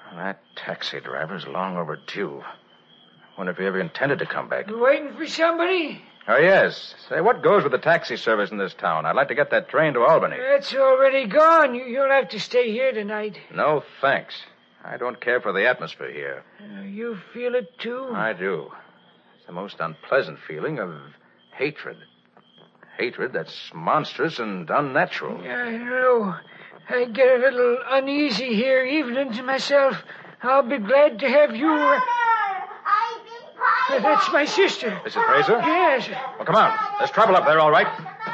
That taxi driver's long overdue. Wonder if he ever intended to come back. You waiting for somebody? Oh, yes. Say, what goes with the taxi service in this town? I'd like to get that train to Albany. It's already gone. You'll have to stay here tonight. No, thanks. I don't care for the atmosphere here. You feel it, too? I do. It's the most unpleasant feeling of hatred. Hatred that's monstrous and unnatural. Yeah, I know. I get a little uneasy here evenings myself. I'll be glad to have you... I've been That's my sister. Is it Fraser? Yes. Well, come on. There's trouble up there, all right.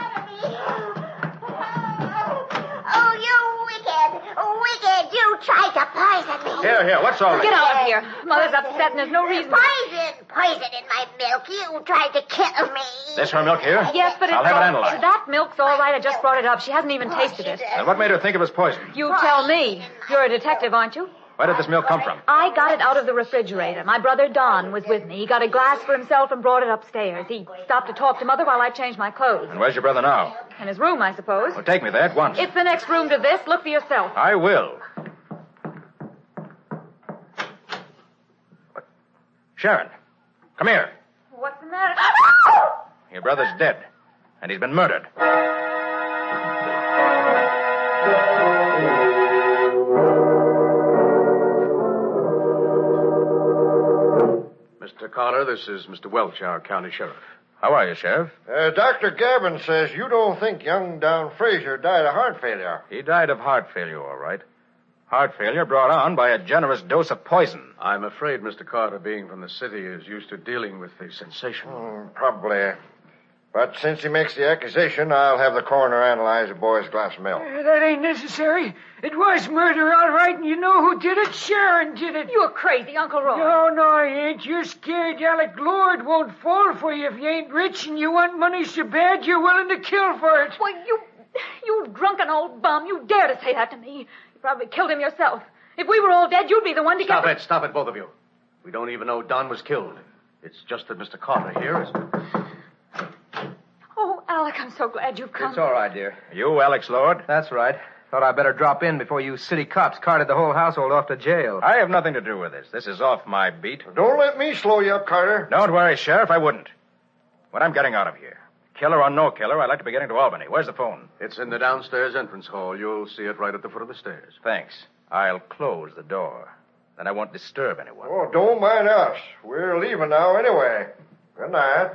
Oh, you wicked. You tried to poison me. Here. What's all Get this? out of here. Mother's upset and there's no reason. Poison in my milk. You tried to kill me. This her milk here? Yes, but I'll have it analyzed. That milk's all right. I just brought it up. She hasn't even tasted it. And what made her think it was poison? You tell me. You're a detective, aren't you? Where did this milk come from? I got it out of the refrigerator. My brother Don was with me. He got a glass for himself and brought it upstairs. He stopped to talk to Mother while I changed my clothes. And where's your brother now? In his room, I suppose. Well, take me there at once. It's the next room to this. Look for yourself. I will. Sharon, come here. What's the matter? Your brother's dead, and he's been murdered. Mr. Carter, this is Mr. Welch, our county sheriff. How are you, Sheriff? Dr. Gavin says you don't think young Don Fraser died of heart failure. He died of heart failure, all right. Heart failure brought on by a generous dose of poison. I'm afraid Mr. Carter, being from the city, is used to dealing with the sensational. Probably. But since he makes the accusation, I'll have the coroner analyze the boy's glass of milk. That ain't necessary. It was murder, all right, and you know who did it? Sharon did it. You're crazy, Uncle Roy. No, I ain't. You're scared Alec Lord won't fall for you if you ain't rich and you want money so bad you're willing to kill for it. Why, you drunken old bum. You dare to say that to me. You probably killed him yourself. If we were all dead, you'd be the one to get... Stop it, both of you. We don't even know Don was killed. It's just that Mr. Carter here is... Oh, Alec, I'm so glad you've come. It's all right, dear. You, Alex Lord? That's right. Thought I'd better drop in before you city cops carted the whole household off to jail. I have nothing to do with this. This is off my beat. Don't let me slow you up, Carter. Don't worry, Sheriff, I wouldn't. But I'm getting out of here. Killer or no killer, I'd like to be getting to Albany. Where's the phone? It's in the downstairs entrance hall. You'll see it right at the foot of the stairs. Thanks. I'll close the door. Then I won't disturb anyone. Oh, don't mind us. We're leaving now anyway. Good night.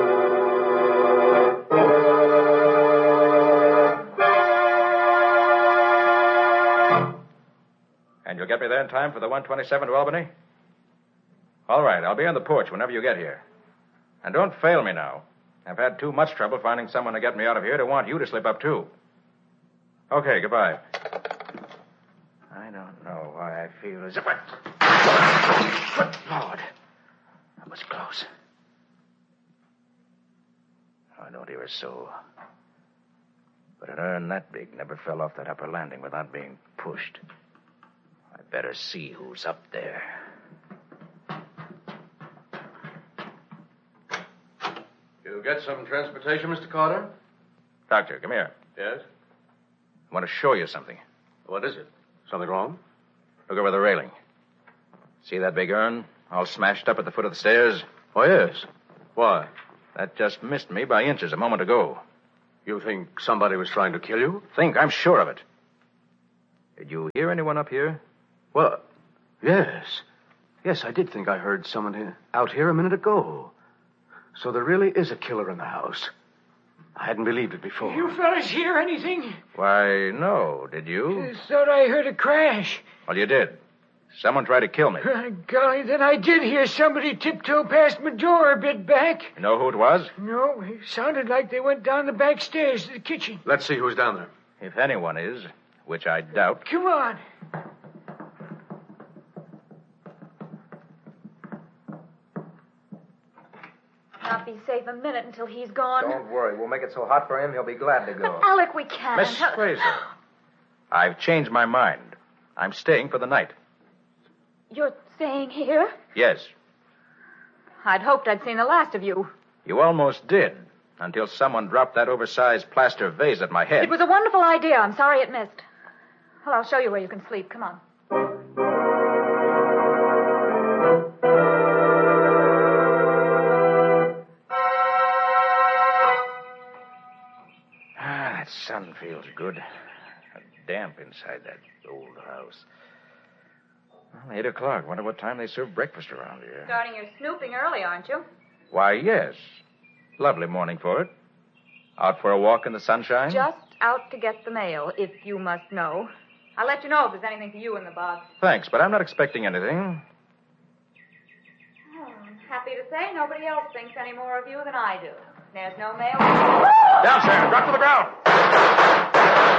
And you'll get me there in time for the 127 to Albany? All right, I'll be on the porch whenever you get here. And don't fail me now. I've had too much trouble finding someone to get me out of here to want you to slip up, too. Okay, goodbye. I don't know why I feel as if I... Good Lord. That was close. I don't hear a soul. But an urn that big never fell off that upper landing without being pushed. I better see who's up there. You get some transportation, Mr. Carter? Doctor, come here. Yes? I want to show you something. What is it? Something wrong? Look over the railing. See that big urn? All smashed up at the foot of the stairs? Oh, yes. Why? That just missed me by inches a moment ago. You think somebody was trying to kill you? I'm sure of it. Did you hear anyone up here? Well, yes. Yes, I did think I heard someone out here a minute ago. So there really is a killer in the house. I hadn't believed it before. You fellas hear anything? Why, no. Did you? I thought I heard a crash. Well, you did. Someone tried to kill me. Golly, then I did hear somebody tiptoe past my door a bit back. You know who it was? No, it sounded like they went down the back stairs to the kitchen. Let's see who's down there. If anyone is, which I doubt. Come on. Not be safe a minute until he's gone. Don't worry. We'll make it so hot for him, he'll be glad to go. But, Alec, we can't. Miss Fraser, I've changed my mind. I'm staying for the night. You're staying here? Yes. I'd hoped I'd seen the last of you. You almost did, until someone dropped that oversized plaster vase at my head. It was a wonderful idea. I'm sorry it missed. Well, I'll show you where you can sleep. Come on. feels good. Damp inside that old house. Well, 8 o'clock. Wonder what time they serve breakfast around here. Starting your snooping early, aren't you? Why, yes. Lovely morning for it. Out for a walk in the sunshine? Just out to get the mail, if you must know. I'll let you know if there's anything for you in the box. Thanks, but I'm not expecting anything. Oh, I'm happy to say nobody else thinks any more of you than I do. There's no mail. Down, Sharon. Drop to the ground.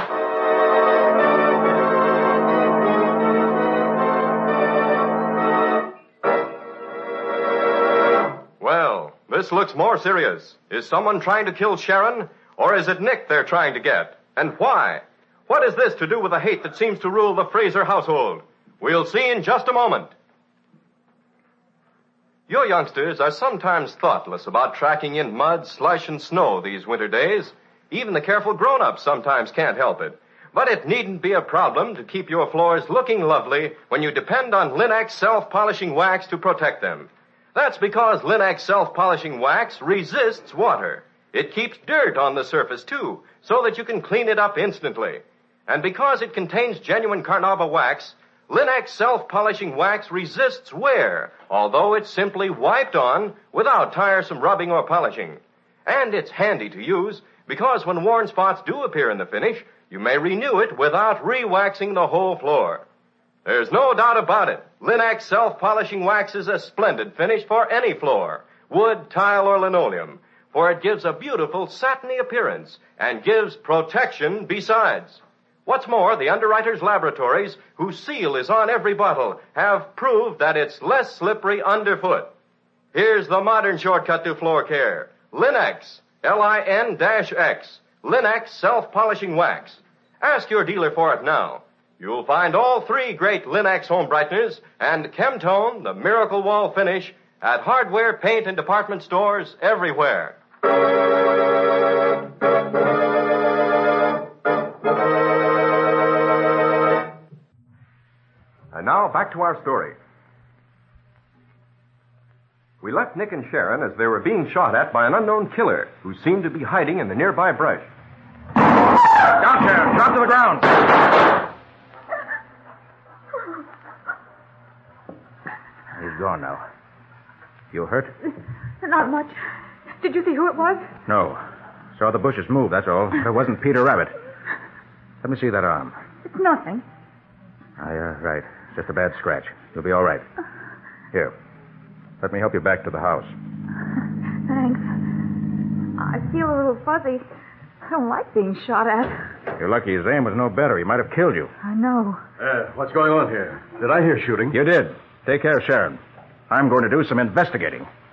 Well, this looks more serious. Is someone trying to kill Sharon, or is it Nick they're trying to get? And why? What is this to do with the hate that seems to rule the Fraser household? We'll see in just a moment. You youngsters are sometimes thoughtless about tracking in mud, slush, and snow these winter days. Even the careful grown-ups sometimes can't help it. But it needn't be a problem to keep your floors looking lovely when you depend on Linux self-polishing wax to protect them. That's because Linux self-polishing wax resists water. It keeps dirt on the surface, too, so that you can clean it up instantly. And because it contains genuine Carnauba wax, Linux self-polishing wax resists wear, although it's simply wiped on without tiresome rubbing or polishing. And it's handy to use, because when worn spots do appear in the finish, you may renew it without re-waxing the whole floor. There's no doubt about it. Linux self-polishing wax is a splendid finish for any floor, wood, tile, or linoleum, for it gives a beautiful satiny appearance and gives protection besides. What's more, the underwriters' laboratories, whose seal is on every bottle, have proved that it's less slippery underfoot. Here's the modern shortcut to floor care. Linux, Lin-X, Linux self-polishing wax. Ask your dealer for it now. You'll find all 3 great Linux home brighteners and Chemtone, the miracle wall finish, at hardware, paint, and department stores everywhere. And now, back to our story. We left Nick and Sharon as they were being shot at by an unknown killer who seemed to be hiding in the nearby brush. Down, Sharon. Drop to the ground. He's gone now. You hurt? Not much. Did you see who it was? No. Saw the bushes move, that's all. But it wasn't Peter Rabbit. Let me see that arm. It's nothing. Right. Just a bad scratch. You'll be all right. Here. Let me help you back to the house. Thanks. I feel a little fuzzy. I don't like being shot at. You're lucky his aim was no better. He might have killed you. I know. What's going on here? Did I hear shooting? You did. Take care, Sharon. I'm going to do some investigating.